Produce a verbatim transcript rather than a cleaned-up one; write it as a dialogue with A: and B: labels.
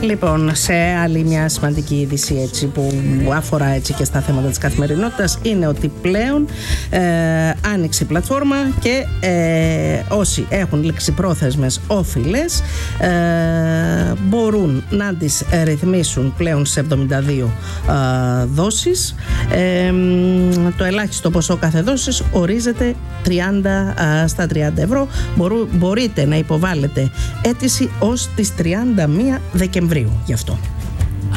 A: Λοιπόν, σε άλλη μια σημαντική είδηση έτσι, που αφορά έτσι και στα θέματα της καθημερινότητας είναι ότι πλέον ε, άνοιξε η πλατφόρμα και ε, όσοι έχουν ληξιπρόθεσμες όφιλες ε, μπορούν να τις ρυθμίσουν πλέον σε εβδομήντα δύο ε, δόσεις. Ε, το ελάχιστο ποσό κάθε δόσης ορίζεται τριάντα, ε, στα τριάντα ευρώ. Μπορού, μπορείτε να υποβάλλετε αίτηση ως τις τριάντα μία Δεκεμβρίου γι' αυτό.